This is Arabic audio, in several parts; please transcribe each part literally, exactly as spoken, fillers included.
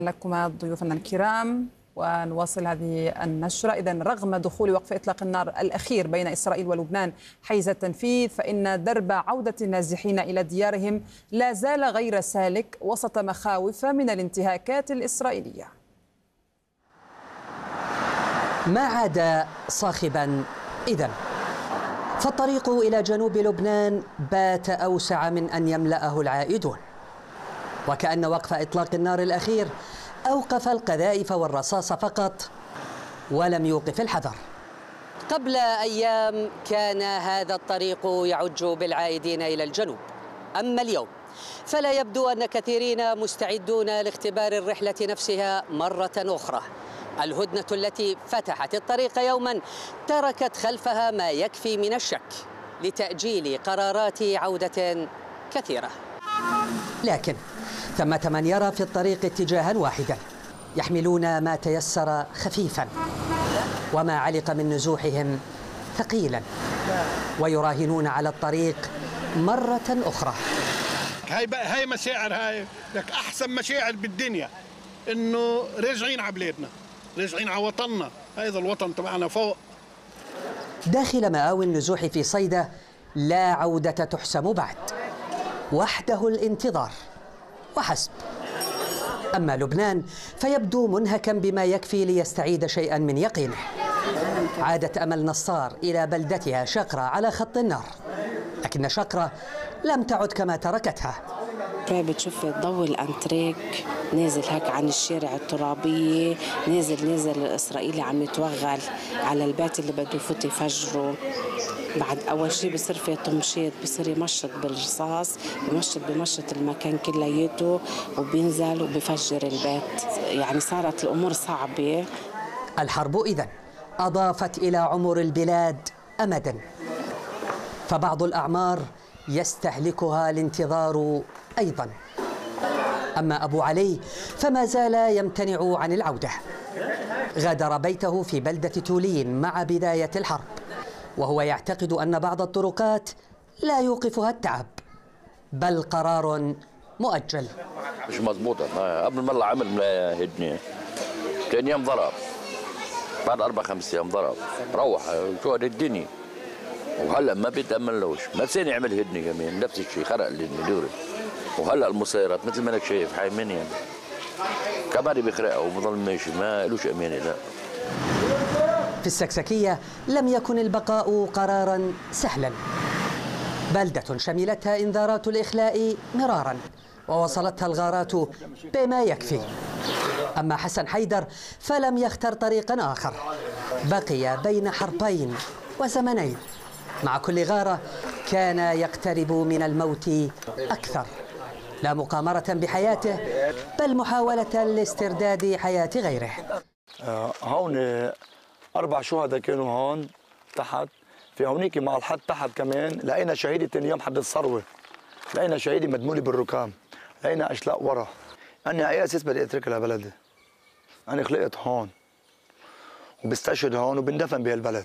لكما ضيوفنا الكرام ونواصل هذه النشرة. إذن رغم دخول وقف إطلاق النار الأخير بين إسرائيل ولبنان حيز التنفيذ، فإن درب عودة النازحين إلى ديارهم لا زال غير سالك وسط مخاوف من الانتهاكات الإسرائيلية. ما عاد صاخبا إذن، فالطريق إلى جنوب لبنان بات أوسع من أن يملأه العائدون، وكأن وقف إطلاق النار الأخير أوقف القذائف والرصاص فقط ولم يوقف الحذر. قبل أيام كان هذا الطريق يعج بالعائدين إلى الجنوب، أما اليوم فلا يبدو أن كثيرين مستعدون لاختبار الرحلة نفسها مرة أخرى. الهدنة التي فتحت الطريق يوما تركت خلفها ما يكفي من الشك لتأجيل قرارات عودة كثيرة، لكن ثمة من يرى في الطريق اتجاها واحدا، يحملون ما تيسر خفيفا وما علق من نزوحهم ثقيلا، ويراهنون على الطريق مرة أخرى. هاي هاي مشاعر، هاي لك أحسن مشاعر بالدنيا، إنه راجعين على بلادنا، راجعين على وطننا، هذا الوطن تبعنا فوق. داخل مآوي النزوح في صيدا لا عودة تحسم بعد، وحده الانتظار وحسب. أما لبنان فيبدو منهكا بما يكفي ليستعيد شيئا من يقينه. عادت أمل نصار إلى بلدتها شقرة على خط النار، لكن شقرة لم تعد كما تركتها. بتشوفي ضوء الأنتريك نازل هيك عن الشارع الترابية، نازل نازل الإسرائيلي عم يتوغل على البيت اللي بده يفوت يفجره. بعد أول شيء بصير في طمشيط، بصير يمشط بالرصاص، يمشط بمشط المكان كلياته وبينزل وبيفجر البيت. يعني صارت الأمور صعبة. الحرب إذن أضافت إلى عمر البلاد أمدا، فبعض الأعمار يستهلكها الانتظار أيضا. أما أبو علي فما زال يمتنع عن العودة. غادر بيته في بلدة تولين مع بداية الحرب، وهو يعتقد أن بعض الطرقات لا يوقفها التعب، بل قرار مؤجل. مش مضبوطة. قبل ما الله عمل هدنة كان يوم ضرب، بعد أربع خمس أيام ضرب، روح شو الدنيا. وهلا ما بيتأملوش، ما ثاني عمل هدنة كمان نفس الشيء، خرق الهدنة دغري. وهلا المسيرات مثل ما انك شايف حايمين، يعني كمان بيخرقها وبضل ماشي، ما لوش امانه. لا، في السكسكية لم يكن البقاء قرارا سهلا. بلدة شملتها انذارات الإخلاء مرارا، ووصلتها الغارات بما يكفي. أما حسن حيدر فلم يختر طريقا آخر، بقي بين حربين وزمنين. مع كل غارة كان يقترب من الموت أكثر، لا مقامرة بحياته بل محاولة لاسترداد حياة غيره. آه هون أربع شهداء كانوا هون تحت، في هونيك مع الحد تحت كمان لقينا شهيدة تاني يوم حد الثروة، لقينا شهيدة مدمولة بالركام، لقينا أشلاء ورا. أنا على أي أساس بدي أترك لبلدي؟ أنا خلقت هون وبستشهد هون وبندفن بهالبلد.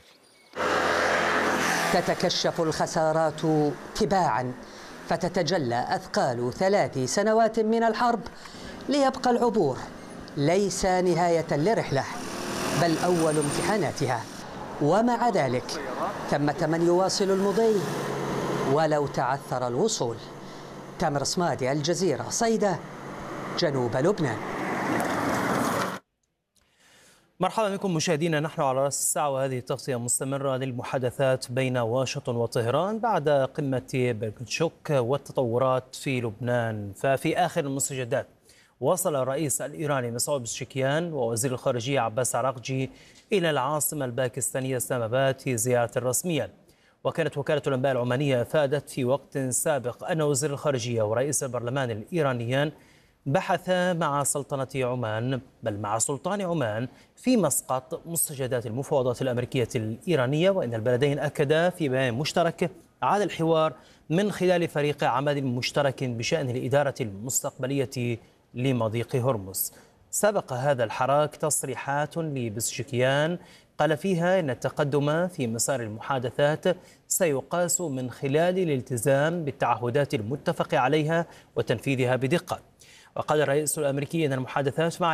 تتكشف الخسارات تباعا، فتتجلى أثقال ثلاث سنوات من الحرب، ليبقى العبور ليس نهاية لرحلة بل أول امتحاناتها. ومع ذلك ثمة من يواصل المضي ولو تعثر الوصول. تامر صمادي، الجزيرة، صيدا، جنوب لبنان. مرحبا بكم مشاهدينا، نحن على رأس الساعة وهذه تغطية مستمرة للمحادثات بين واشنطن وطهران بعد قمة بيرغتشوك والتطورات في لبنان. ففي آخر المستجدات وصل الرئيس الإيراني مسعود بزشكيان ووزير الخارجية عباس عراقجي إلى العاصمة الباكستانية إسلام آباد في زيارة رسمية. وكانت وكالة الأنباء العمانية أفادت في وقت سابق أن وزير الخارجية ورئيس البرلمان الإيرانيان بحثا مع سلطنة عمان بل مع سلطان عمان في مسقط مستجدات المفاوضات الأمريكية الإيرانية، وإن البلدين أكدا في بيان مشترك على الحوار من خلال فريق عمل مشترك بشأن الإدارة المستقبلية لمضيق هرمز. سبق هذا الحراك تصريحات لبزشكيان قال فيها إن التقدم في مسار المحادثات سيقاس من خلال الالتزام بالتعهدات المتفق عليها وتنفيذها بدقة. وقال الرئيس الأمريكي أن المحادثات مع